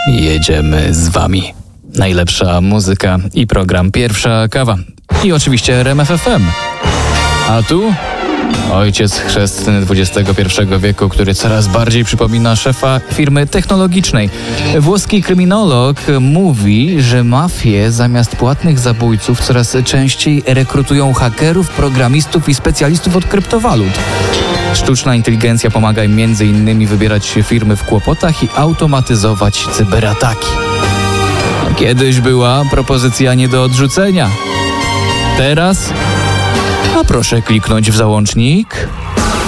jedziemy z wami. Najlepsza muzyka i program Pierwsza Kawa. I oczywiście RMF FM. A tu ojciec chrzestny XXI wieku, który coraz bardziej przypomina szefa firmy technologicznej. Włoski kryminolog mówi, że mafie zamiast płatnych zabójców coraz częściej rekrutują hakerów, programistów i specjalistów od kryptowalut. Sztuczna inteligencja pomaga im m.in. wybierać firmy w kłopotach i automatyzować cyberataki. Kiedyś była propozycja nie do odrzucenia. Teraz? A proszę kliknąć w załącznik